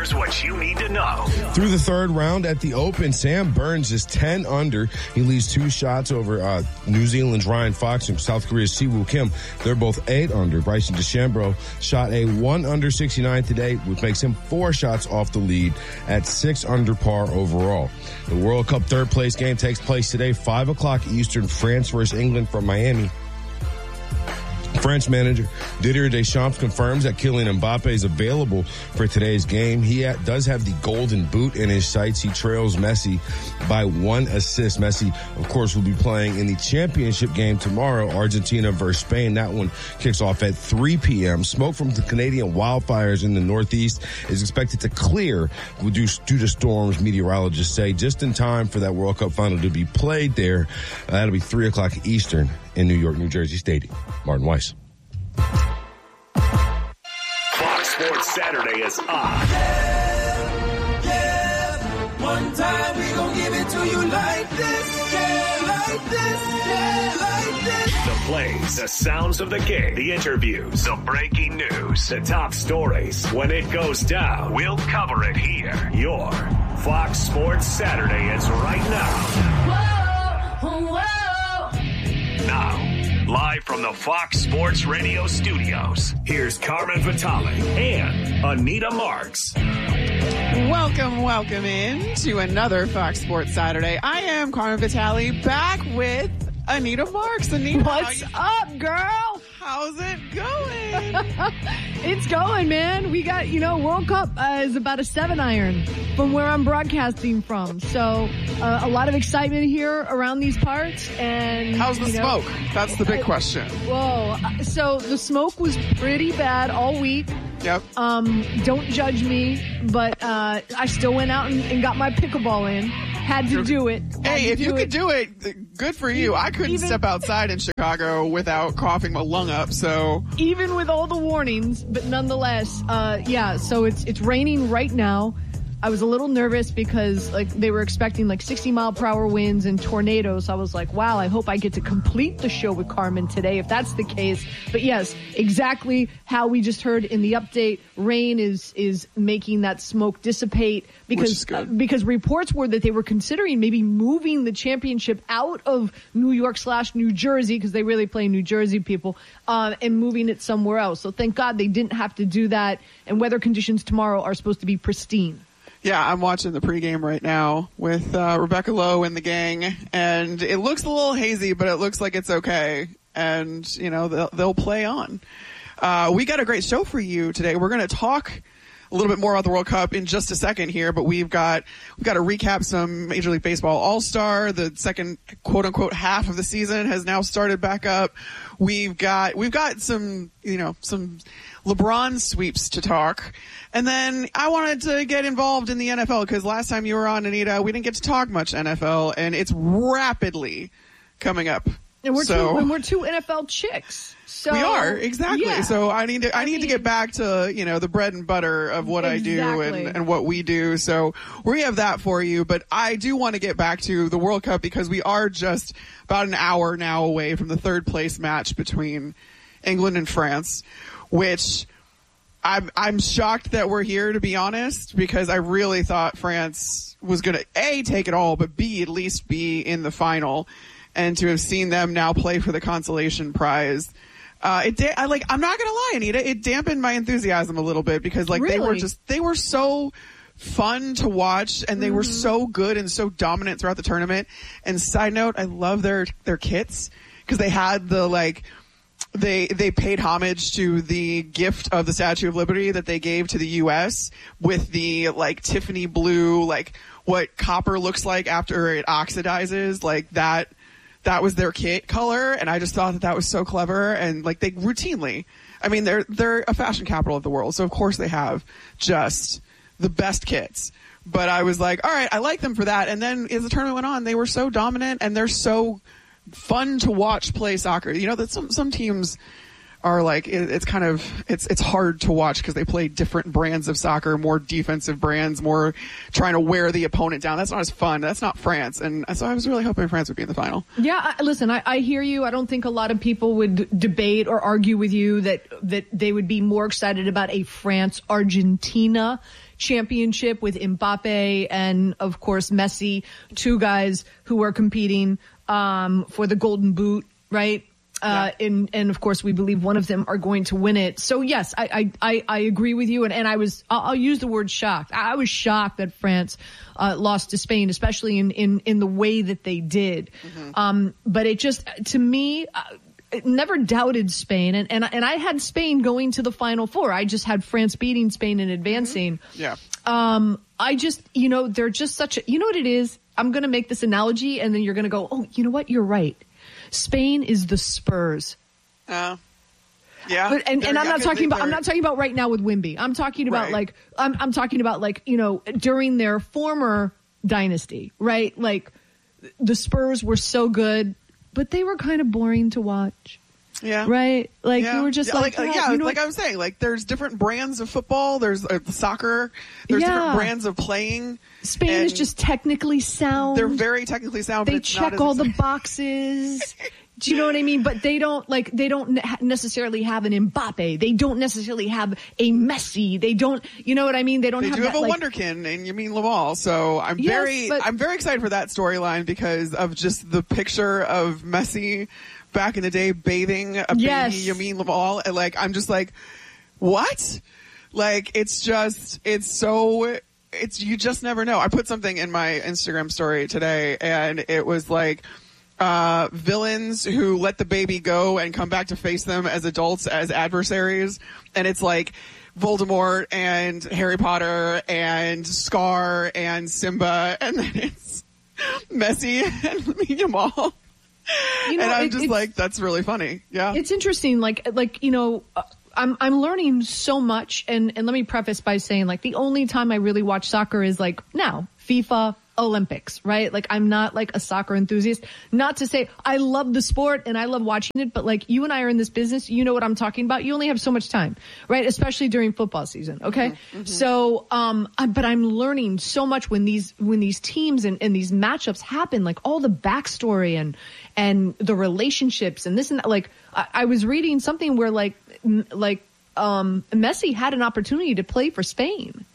Here's what you need to know. Through the third round at the Open, Sam Burns is 10 under. He leads 2 shots over New Zealand's Ryan Fox and South Korea's Siwoo Kim. They're both 8 under. Bryson DeChambeau shot a 1 under 69 today, which makes him 4 shots off the lead at 6 under par overall. The World Cup third place game takes place today, 5 o'clock Eastern, France versus England from Miami. French manager Didier Deschamps confirms that Kylian Mbappe is available for today's game. He does have the golden boot in his sights. He trails Messi by 1 assist. Messi, of course, will be playing in the championship game tomorrow, Argentina versus Spain. That one kicks off at 3 p.m. Smoke from the Canadian wildfires in the Northeast is expected to clear due to storms, meteorologists say, just in time for that World Cup final to be played there. That'll be 3 o'clock Eastern in New York, New Jersey Stadium. Martin Weiss. Fox Sports Saturday is on. Yeah. One time we gon' give it to you like this. Yeah, like this. Yeah, like this. The plays, the sounds of the game, the interviews, the breaking news, the top stories. When it goes down, we'll cover it here. Your Fox Sports Saturday is right now. Whoa, whoa. Now, live from the Fox Sports Radio studios, here's Carmen Vitale and Anita Marks. Welcome in to another Fox Sports Saturday. I am Carmen Vitale, back with Anita Marks. Anita, what's up, girl? How's it going? It's going, man. We got, World Cup is about a 7-iron from where I'm broadcasting from. So a lot of excitement here around these parts. And how's the smoke? That's the big question. Whoa. So the smoke was pretty bad all week. Yep. Don't judge me, but I still went out and got my pickleball in. Had to do it. Hey, if you could do it, good for you. I couldn't step outside in Chicago without coughing my lung up, so. Even with all the warnings, but nonetheless, so it's raining right now. I was a little nervous because they were expecting 60-mile-per-hour winds and tornadoes. I was like, wow, I hope I get to complete the show with Carmen today if that's the case. But yes, exactly how we just heard in the update, rain is making that smoke dissipate because reports were that they were considering maybe moving the championship out of New York/New Jersey because they really play New Jersey people and moving it somewhere else. So thank God they didn't have to do that. And weather conditions tomorrow are supposed to be pristine. Yeah, I'm watching the pregame right now with Rebecca Lowe and the gang, and it looks a little hazy, but it looks like it's okay, and they'll play on. We got a great show for you today. We're going to talk a little bit more about the World Cup in just a second here, but we've got to recap some Major League Baseball All-Star. The second quote unquote half of the season has now started back up. We've got some some LeBron sweeps to talk. And then I wanted to get involved in the NFL because last time you were on, Anita, we didn't get to talk much NFL, and it's rapidly coming up. And we're two NFL chicks. So we are, exactly. Yeah. So I need to get back to, the bread and butter of what I do and what we do. So we have that for you. But I do want to get back to the World Cup because we are just about an hour now away from the third place match between England and France, which I'm shocked that we're here, to be honest, because I really thought France was going to, A, take it all, but B, at least be in the final. And to have seen them now play for the consolation prize, I'm not going to lie, Anita, it dampened my enthusiasm a little bit because really? they were so fun to watch and they were so good and so dominant throughout the tournament. And side note, I love their kits because they had they paid homage to the gift of the Statue of Liberty that they gave to the U.S. with the Tiffany blue, what copper looks like after it oxidizes, that was their kit color. And I just thought that was so clever. And they routinely, they're a fashion capital of the world. So of course they have just the best kits. But I was like, all right, I like them for that. And then as the tournament went on, they were so dominant and they're so fun to watch play soccer. That some teams are like it's kind of it's hard to watch because they play different brands of soccer, more defensive brands, more trying to wear the opponent down. That's not as fun. That's not France. And so I was really hoping France would be in the final. Yeah, listen, I hear you. I don't think a lot of people would debate or argue with you that they would be more excited about a France-Argentina championship with Mbappe and, of course, Messi, two guys who are competing for the Golden Boot, right? And of course, we believe one of them are going to win it. So yes, I agree with you. And I'll use the word shocked. I was shocked that France lost to Spain, especially in the way that they did. Mm-hmm. But it just, to me, it never doubted Spain. And I had Spain going to the Final Four. I just had France beating Spain and advancing. Mm-hmm. Yeah. I just, they're just such a, you know what it is? I'm going to make this analogy and then you're going to go, oh, you know what? You're right. Spain is the Spurs. Yeah. But, and I'm not talking about right now with Wemby. I'm talking about I'm talking about during their former dynasty, right? Like the Spurs were so good, but they were kind of boring to watch. Yeah. Right? Like you were just like I was saying, like there's different brands of football, there's soccer, there's different brands of playing. Spain is just technically sound. They're very technically sound. They but it's check not all the boxes. Do you know what I mean? But they don't necessarily have an Mbappe. They don't necessarily have a Messi. They don't, you know what I mean? They don't have a that, Wonderkin and Yamin Lamal. So I'm very excited for that storyline because of just the picture of Messi back in the day bathing a baby Yamin Lamal. And like, I'm just like, what? Like, you just never know. I put something in my Instagram story today and it was like, villains who let the baby go and come back to face them as adults as adversaries. And it's like Voldemort and Harry Potter and Scar and Simba. And then it's Messi and Yamal. And I'm just like, that's really funny. Yeah. It's interesting. I'm learning so much. And let me preface by saying, like, the only time I really watch soccer is like now, FIFA, Olympics, right? Like, I'm not like a soccer enthusiast. Not to say I love the sport and I love watching it, but like you and I are in this business, you know what I'm talking about. You only have so much time, right? Especially during football season. Okay. Mm-hmm. So, but I'm learning so much when these teams and these matchups happen, like all the backstory and the relationships and this and that. Like, I was reading something where Messi had an opportunity to play for Spain.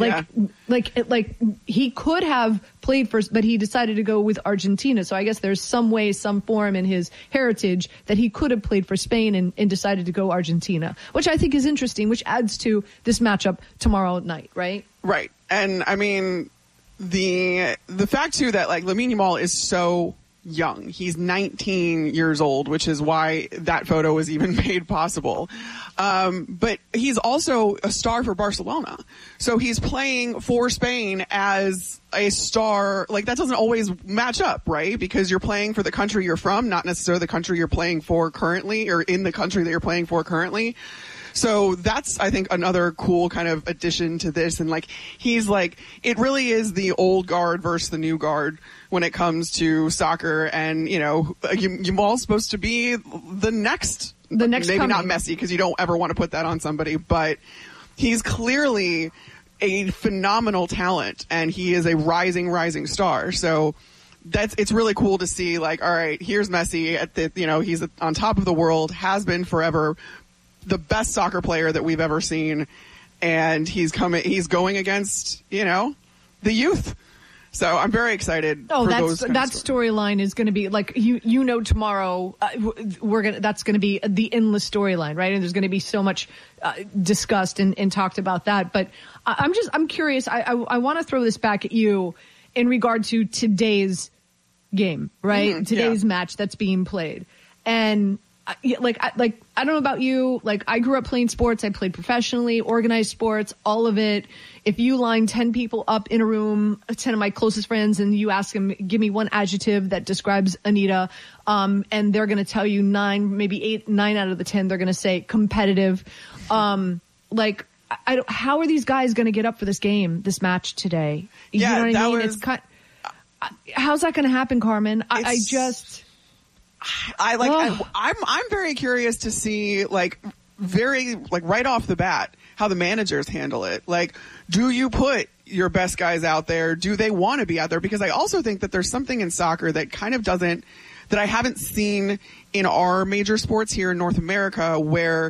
Like he could have played first, but he decided to go with Argentina. So I guess there's some way, some form in his heritage that he could have played for Spain and decided to go Argentina, which I think is interesting, which adds to this matchup tomorrow night, right? Right. And I mean, the fact too that like Lamine Yamal is so young. He's 19 years old, which is why that photo was even made possible. But he's also a star for Barcelona. So he's playing for Spain as a star. Like, that doesn't always match up, right? Because you're playing for the country you're from, not necessarily the country you're playing for currently or in the country that you're playing for currently. So that's, I think, another cool kind of addition to this. And like, he's like, it really is the old guard versus the new guard when it comes to soccer. And, Yamal's supposed to be the next maybe coming. Not Messi, because you don't ever want to put that on somebody, but he's clearly a phenomenal talent and he is a rising star. So it's really cool to see, like, all right, here's Messi at the, he's on top of the world, has been forever, the best soccer player that we've ever seen, and he's going against, the youth. So I'm very excited. Oh, that storyline is going to be like, tomorrow that's going to be the endless storyline, right? And there's going to be so much discussed and talked about that. But I'm curious. I want to throw this back at you in regard to today's game, right? Mm-hmm, today's match that's being played. And I don't know about you. Like, I grew up playing sports. I played professionally, organized sports, all of it. If you line 10 people up in a room, 10 of my closest friends, and you ask them, give me one adjective that describes Anita, and they're going to tell you 9 out of the 10, they're going to say competitive. How are these guys going to get up for this game, this match today? You know what I mean? How's that going to happen, Carmen? I'm very curious to see right off the bat how the managers handle it. Like, do you put your best guys out there? Do they want to be out there? Because I also think that there's something in soccer that kind of that I haven't seen in our major sports here in North America, where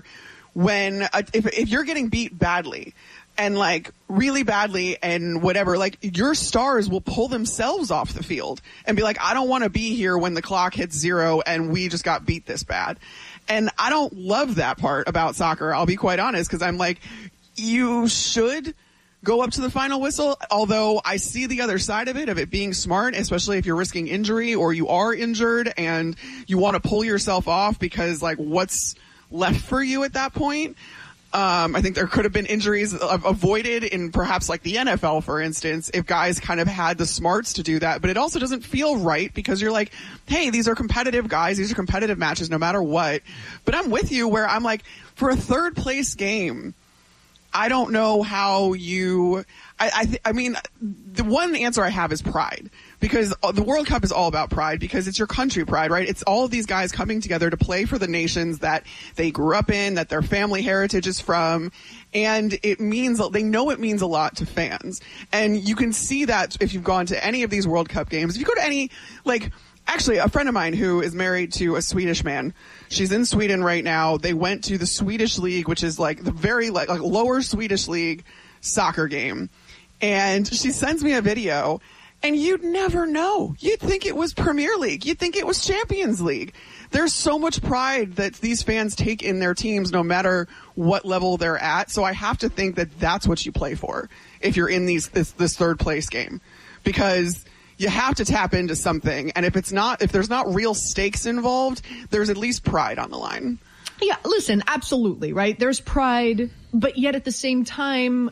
if you're getting beat badly and like really badly and whatever, like your stars will pull themselves off the field and be like, I don't want to be here when the clock hits 0 and we just got beat this bad. And I don't love that part about soccer. I'll be quite honest, because I'm like, you should go up to the final whistle, although I see the other side of it being smart, especially if you're risking injury or you are injured and you want to pull yourself off because like what's left for you at that point. I think there could have been injuries avoided in perhaps like the NFL, for instance, if guys kind of had the smarts to do that. But it also doesn't feel right because you're like, hey, these are competitive guys. These are competitive matches no matter what. But I'm with you where I'm like, for a third place game, I don't know how you – I mean, the one answer I have is pride, because the World Cup is all about pride because it's your country pride, right? It's all of these guys coming together to play for the nations that they grew up in, that their family heritage is from, and it means – they know it means a lot to fans. And you can see that if you've gone to any of these World Cup games. If you go to any – like – actually, a friend of mine who is married to a Swedish man, she's in Sweden right now. They went to the Swedish league, which is like the very like lower Swedish league soccer game. And she sends me a video, and you'd never know. You'd think it was Premier League. You'd think it was Champions League. There's so much pride that these fans take in their teams no matter what level they're at. So I have to think that that's what you play for if you're in this third place game, because you have to tap into something. And if there's not real stakes involved, there's at least pride on the line. Yeah, listen, absolutely, right? There's pride, but yet at the same time,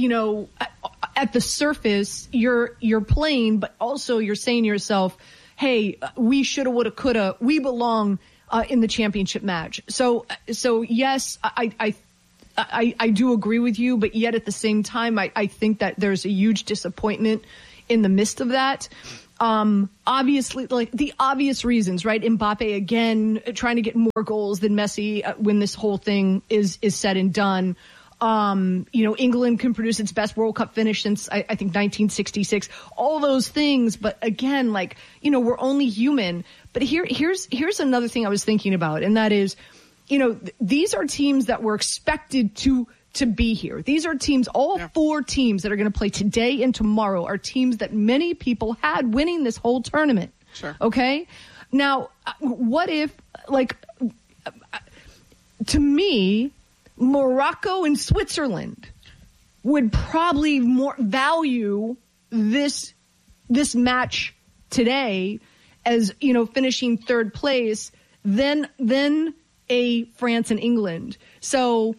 at the surface, you're playing, but also you're saying to yourself, hey, we shoulda, woulda, coulda, we belong in the championship match. So yes, I do agree with you, but yet at the same time, I think that there's a huge disappointment in the midst of that. Obviously, like the obvious reasons, right? Mbappe again trying to get more goals than Messi when this whole thing is said and done. England can produce its best World Cup finish since I think 1966. All those things, but again, like we're only human. But here's another thing I was thinking about, and that is, these are teams that were expected to be here. These are teams, all four teams that are going to play today and tomorrow are teams that many people had winning this whole tournament. Sure. Okay? Now, what if, to me, Morocco and Switzerland would probably more value this match today as, finishing third place than a France and England. So,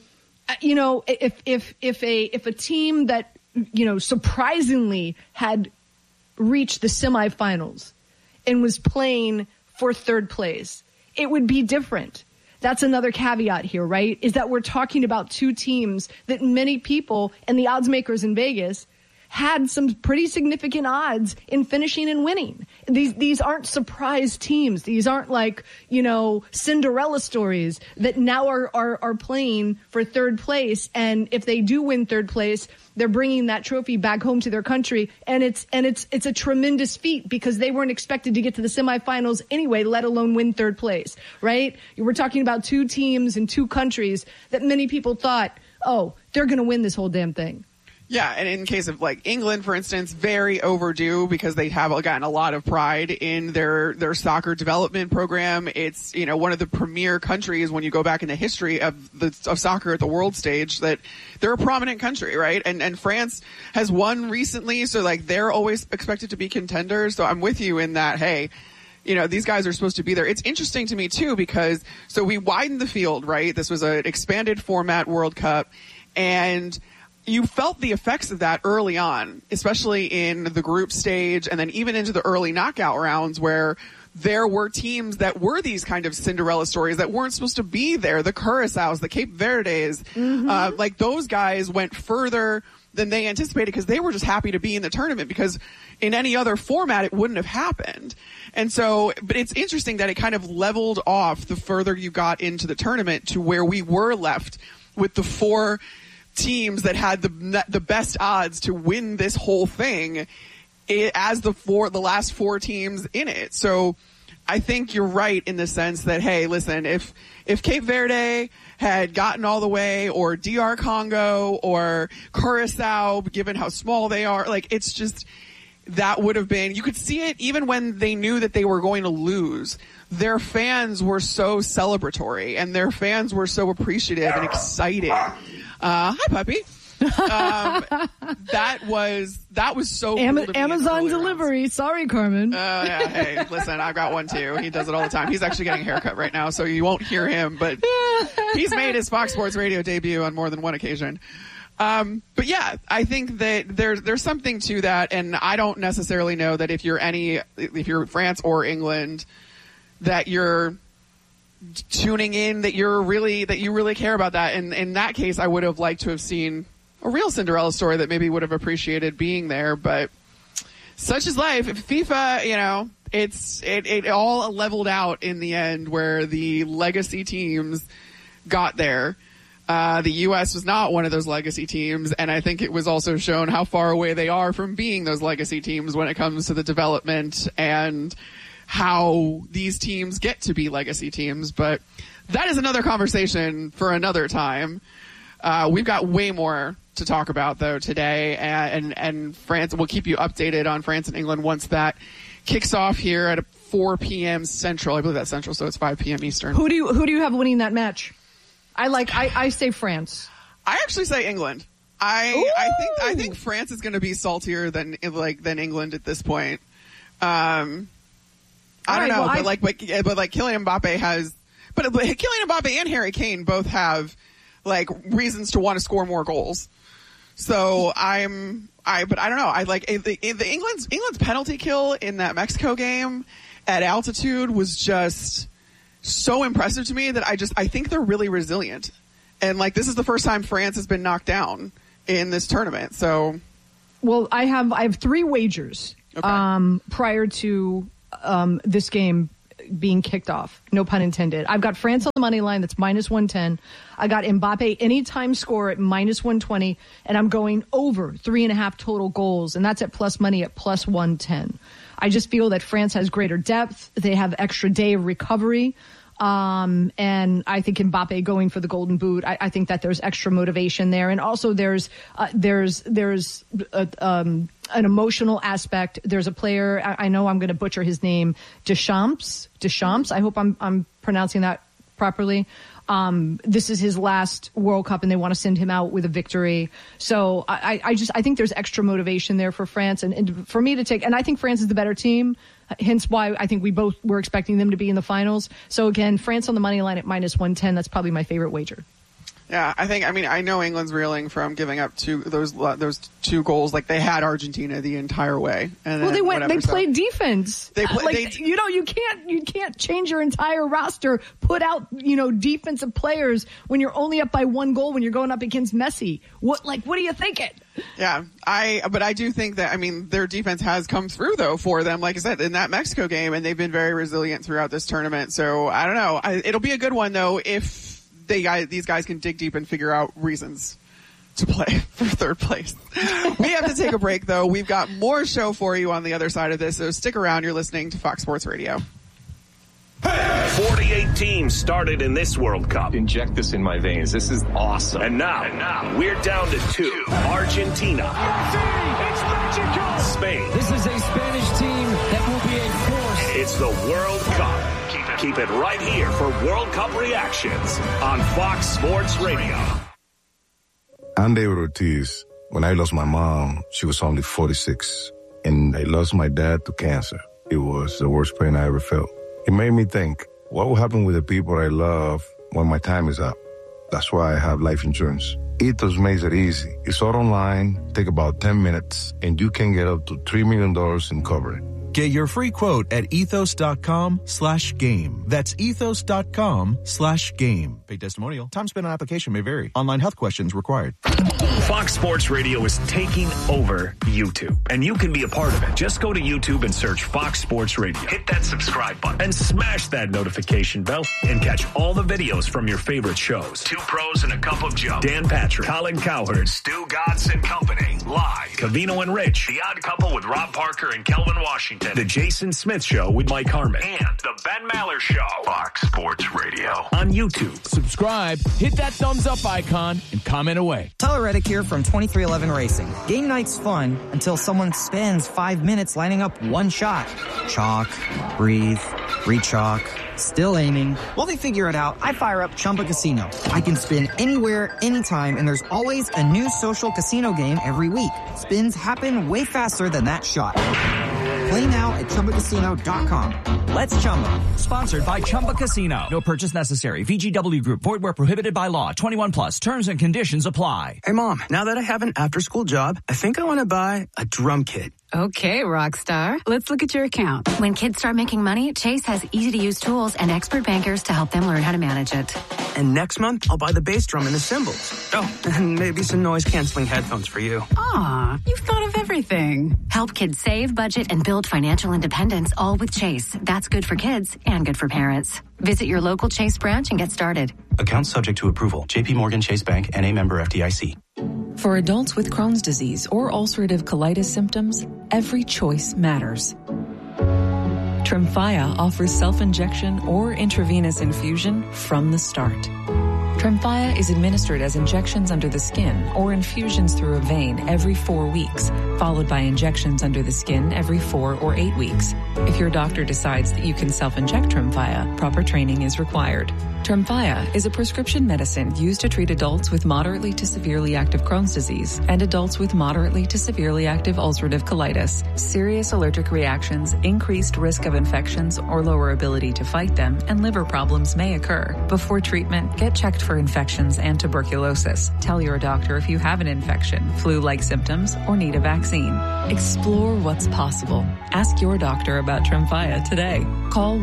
if a team that, surprisingly had reached the semifinals and was playing for third place, it would be different. That's another caveat here, right? Is that we're talking about two teams that many people and the odds makers in Vegas had some pretty significant odds in finishing and winning. These aren't surprise teams. These aren't like, Cinderella stories that now are playing for third place. And if they do win third place, they're bringing that trophy back home to their country. And it's a tremendous feat because they weren't expected to get to the semifinals anyway, let alone win third place, right? We're talking about two teams in two countries that many people thought, oh, they're going to win this whole damn thing. Yeah, and in case of like England, for instance, very overdue because they have gotten a lot of pride in their soccer development program. It's one of the premier countries when you go back in the history of soccer at the world stage, that they're a prominent country, right? And France has won recently, so like they're always expected to be contenders. So I'm with you in that. Hey, these guys are supposed to be there. It's interesting to me too because so we widened the field, right? This was an expanded format World Cup, and you felt the effects of that early on, especially in the group stage and then even into the early knockout rounds where there were teams that were these kind of Cinderella stories that weren't supposed to be there. The Curaçaos, the Cape Verdes, like those guys went further than they anticipated because they were just happy to be in the tournament because in any other format it wouldn't have happened. And so, but it's interesting that it kind of leveled off the further you got into the tournament to where we were left with the 4 teams that had the best odds to win this whole thing as the last 4 teams in it. So I think you're right in the sense that, hey, listen, if Cape Verde had gotten all the way, or DR Congo or Curacao, given how small they are, like, it's just, that would have been, you could see it even when they knew that they were going to lose. Their fans were so celebratory and their fans were so appreciative and excited. Hi, puppy. That was so cool to be Amazon delivery. Sorry, Carmen. Yeah, hey, listen, I've got one too. He does it all the time. He's actually getting a haircut right now, so you won't hear him, but he's made his Fox Sports Radio debut on more than one occasion. But yeah, I think that there's something to that, and I don't necessarily know that if you're France or England, that you're tuning in, that you really care about that. And in that case, I would have liked to have seen a real Cinderella story that maybe would have appreciated being there, but such is life. FIFA, it all leveled out in the end where the legacy teams got there. The U.S. was not one of those legacy teams, and I think it was also shown how far away they are from being those legacy teams when it comes to the development and how these teams get to be legacy teams. But that is another conversation for another time. We've got way more to talk about, though, today, and France. We'll keep you updated on France and England once that kicks off here at 4 p.m. Central. I believe that's Central, so it's 5 p.m. Eastern. Who do you have winning that match? I say France. I actually say England. I think France is going to be saltier than England at this point. I don't know, but Kylian Mbappe has, but Kylian Mbappe and Harry Kane both have like reasons to want to score more goals. So but I don't know. I like the England's penalty kill in that Mexico game at altitude was just so impressive to me that I think they're really resilient. And like, this is the first time France has been knocked down in this tournament. So, well, I have 3 wagers, prior to, this game being kicked off. No pun intended. I've got France on the money line. That's -110. I got Mbappe anytime score at -120, and I'm going over 3.5 total goals. And that's at plus money at +110. I just feel that France has greater depth. They have extra day of recovery. And I think Mbappe going for the golden boot, I think that there's extra motivation there. And also there's an emotional aspect. There's a player, I know I'm going to butcher his name, Deschamps. I hope I'm pronouncing that properly. This is his last World Cup and they want to send him out with a victory. So I think there's extra motivation there for France and for me to take, and I think France is the better team. Hence why I think we both were expecting them to be in the finals. So again, France on the money line at -110. That's probably my favorite wager. Yeah, I know England's reeling from giving up those 2 goals. Like they had Argentina the entire way. And they played defense. You can't change your entire roster, put out, defensive players when you're only up by 1 goal when you're going up against Messi. What are you thinking? Yeah, but I do think that, their defense has come through though for them, like I said, in that Mexico game, and they've been very resilient throughout this tournament. So I don't know. It'll be a good one though if these guys can dig deep and figure out reasons to play for 3rd place. We have to take a break though. We've got more show for you on the other side of this, so stick around. You're listening to Fox Sports Radio. 48 teams started in this World Cup. Inject this in my veins. This is awesome. And now we're down to 2. Argentina. It's magical. Spain. This is a Spanish team that will be a force. It's the World Cup. Keep it right here for World Cup reactions on Fox Sports Radio. I'm David Ortiz. When I lost my mom, she was only 46. And I lost my dad to cancer. It was the worst pain I ever felt. It made me think, what will happen with the people I love when my time is up? That's why I have life insurance. Ethos makes it easy. It's all online, take about 10 minutes, and you can get up to $3 million in coverage. Get your free quote at ethos.com/game. That's ethos.com/game. Paid testimonial. Time spent on application may vary. Online health questions required. Fox Sports Radio is taking over YouTube, and you can be a part of it. Just go to YouTube and search Fox Sports Radio. Hit that subscribe button and smash that notification bell and catch all the videos from your favorite shows. Two Pros and a Cup of Joe. Dan Patrick, Colin Cowherd, Stu Gatz and Company. Live. Covino and Rich. The Odd Couple with Rob Parker and Kelvin Washington. The Jason Smith Show with Mike Harmon. And the Ben Maller Show. Fox Sports Radio. On YouTube. Subscribe, hit that thumbs up icon, and comment away. Tyler Reddick here from 2311 Racing. Game night's fun until someone spends 5 minutes lining up one shot. Chalk, breathe, re-chalk, still aiming. While they figure it out, I fire up Chumba Casino. I can spin anywhere, anytime, and there's always a new social casino game every week. Spins happen way faster than that shot. Play now at ChumbaCasino.com. Let's Chumba. Sponsored by Chumba Casino. No purchase necessary. VGW Group. Void where prohibited by law. 21 plus. Terms and conditions apply. Hey, Mom. Now that I have an after-school job, I think I want to buy a drum kit. Okay, Rockstar. Let's look at your account. When kids start making money, Chase has easy-to-use tools and expert bankers to help them learn how to manage it. And next month, I'll buy the bass drum and the cymbals. Oh, and maybe some noise-canceling headphones for you. Aw, you've thought of everything. Help kids save, budget, and build financial independence, all with Chase. That's good for kids and good for parents. Visit your local Chase branch and get started. Account subject to approval. J.P. Morgan Chase Bank, N.A. member FDIC. For adults with Crohn's disease or ulcerative colitis symptoms, every choice matters. Tremfya offers self-injection or intravenous infusion from the start. Tremfya is administered as injections under the skin or infusions through a vein every 4 weeks, followed by injections under the skin every 4 or 8 weeks. If your doctor decides that you can self-inject Tremfya, proper training is required. Tremfya is a prescription medicine used to treat adults with moderately to severely active Crohn's disease and adults with moderately to severely active ulcerative colitis. Serious allergic reactions, increased risk of infections or lower ability to fight them, and liver problems may occur. Before treatment, get checked for infections and tuberculosis. Tell your doctor if you have an infection, flu-like symptoms, or need a vaccine. Explore what's possible. Ask your doctor about Tremfya today. Call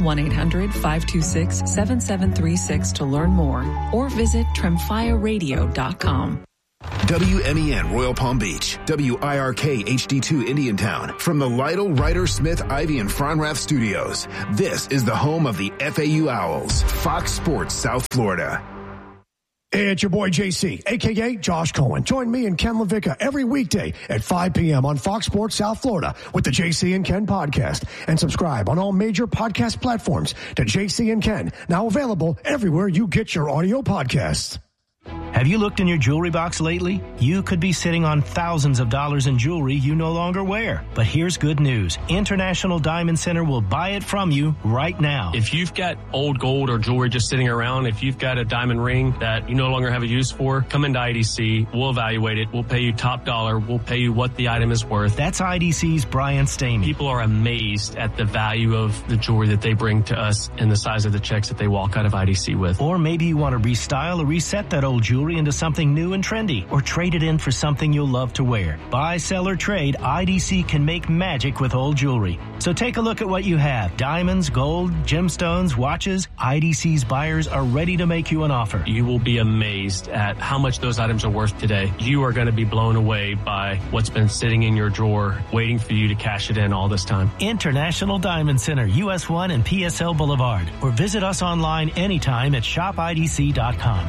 1-800-526-7736 to learn more or visit TremfyaRadio.com. WMEN Royal Palm Beach, WIRK HD2 Indiantown. From the Lytle, Ryder, Smith, Ivy, and Fronrath studios, this is the home of the FAU Owls, Fox Sports South Florida. Hey, it's your boy JC, a.k.a. Josh Cohen. Join me and Ken LaVicka every weekday at 5 p.m. on Fox Sports South Florida with the JC and Ken podcast. And subscribe on all major podcast platforms to JC and Ken, now available everywhere you get your audio podcasts. Have you looked in your jewelry box lately? You could be sitting on thousands of dollars in jewelry you no longer wear. But here's good news. International Diamond Center will buy it from you right now. If you've got old gold or jewelry just sitting around, if you've got a diamond ring that you no longer have a use for, come into IDC. We'll evaluate it. We'll pay you top dollar. We'll pay you what the item is worth. That's IDC's Brian Stamey. People are amazed at the value of the jewelry that they bring to us and the size of the checks that they walk out of IDC with. Or maybe you want to restyle or reset that old jewelry into something new and trendy, or trade it in for something you'll love to wear. Buy, sell, or trade, IDC can make magic with old jewelry. So take a look at what you have. Diamonds, gold, gemstones, watches. IDC's buyers are ready to make you an offer. You will be amazed at how much those items are worth today. You are going to be blown away by what's been sitting in your drawer, waiting for you to cash it in all this time. International Diamond Center, US 1 and PSL Boulevard. Or visit us online anytime at shopidc.com.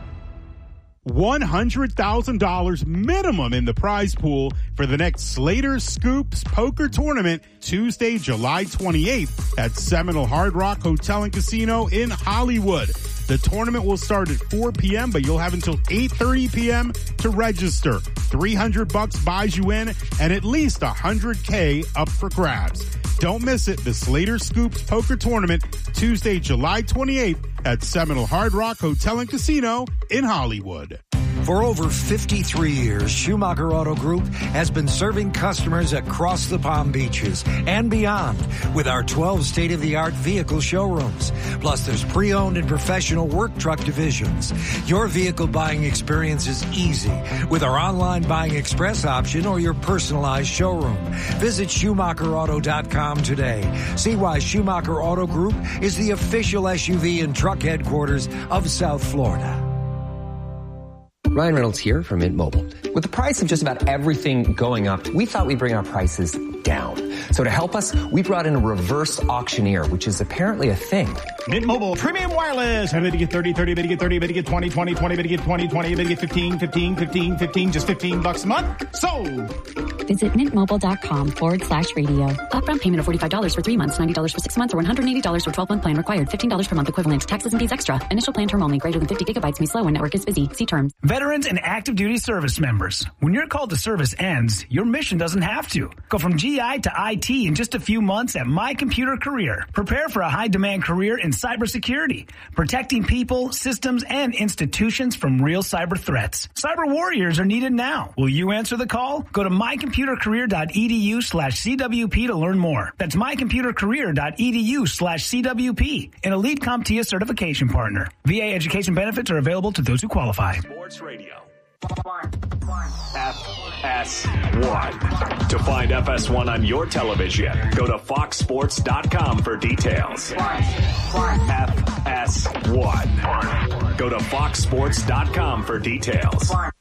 $100,000 minimum in the prize pool for the next Slater Scoops Poker Tournament, Tuesday, July 28th at Seminole Hard Rock Hotel and Casino in Hollywood. The tournament will start at 4 p.m., but you'll have until 8:30 p.m. to register. $300 buys you in and at least $100K up for grabs. Don't miss it. The Slater Scoops Poker Tournament, Tuesday, July 28th at Seminole Hard Rock Hotel and Casino in Hollywood. For over 53 years, Schumacher Auto Group has been serving customers across the Palm Beaches and beyond with our 12 state-of-the-art vehicle showrooms. Plus, there's pre-owned and professional work truck divisions. Your vehicle buying experience is easy with our online buying express option or your personalized showroom. Visit SchumacherAuto.com today. See why Schumacher Auto Group is the official SUV and truck headquarters of South Florida. Ryan Reynolds here from Mint Mobile. With the price of just about everything going up, we thought we'd bring our prices down. So to help us, we brought in a reverse auctioneer, which is apparently a thing. Mint Mobile Premium Wireless. How did you get 30, 30, bid you get 30, bid you get 20, 20, 20, bid you get 20, 20, bid you get 15, 15, 15, 15, just $15 a month? Sold! Visit mintmobile.com/radio. Upfront payment of $45 for 3 months, $90 for 6 months, or $180 for 12-month plan required. $15 per month equivalent. Taxes and fees extra. Initial plan term only. Greater than 50 gigabytes may slow when network is busy. See terms. Veterans and active duty service members. When your call to service ends, your mission doesn't have to. Go from GI to IT in just a few months at My Computer Career. Prepare for a high-demand career in cybersecurity, protecting people, systems, and institutions from real cyber threats. Cyber warriors are needed now. Will you answer the call? Go to mycomputercareer.edu/CWP to learn more. That's mycomputercareer.edu/CWP, an elite CompTIA certification partner. VA education benefits are available to those who qualify. Sports Radio. FS1. To find FS1 on your television, go to foxsports.com for details. FS1. Go to foxsports.com for details.